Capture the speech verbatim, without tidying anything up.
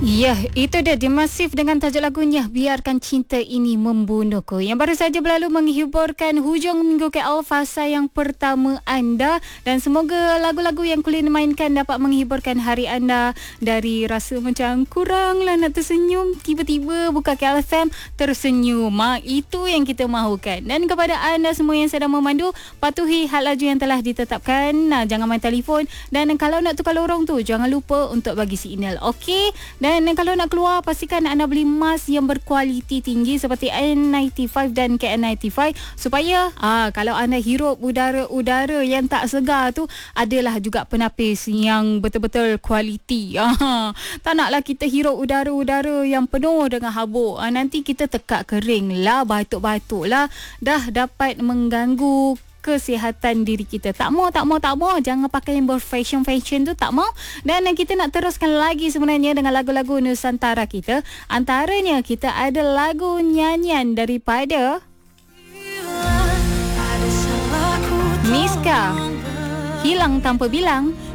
Ya, itu dia The Massive dengan tajuk lagunya Biarkan Cinta Ini Membunuhku, yang baru saja berlalu menghiburkan hujung minggu K L fasa yang pertama anda, dan semoga lagu-lagu yang Kulin mainkan dapat menghiburkan hari anda dari rasa macam kurang lah nak tersenyum, tiba-tiba buka K L F M tersenyum. Ha, itu yang kita mahukan. Dan kepada anda semua yang sedang memandu, patuhi had laju yang telah ditetapkan. Nah, jangan main telefon, dan kalau nak tukar lorong tu jangan lupa untuk bagi signal. Okey. Dan kalau nak keluar, pastikan anda beli mask yang berkualiti tinggi seperti N sembilan puluh lima dan K N sembilan puluh lima, supaya ah, kalau anda hirup udara-udara yang tak segar tu, adalah juga penapis yang betul-betul kualiti. Ah, tak naklah kita hirup udara-udara yang penuh dengan habuk. Ah, nanti kita tekak kering lah, batuk-batuk lah, dah dapat mengganggu kesihatan diri kita. Tak mau, tak mau, tak mau. Jangan pakai yang berfashion-fashion tu, tak mau. Dan kita nak teruskan lagi sebenarnya dengan lagu-lagu Nusantara kita. Antaranya kita ada lagu nyanyian daripada Miska, Hilang Tanpa Bilang.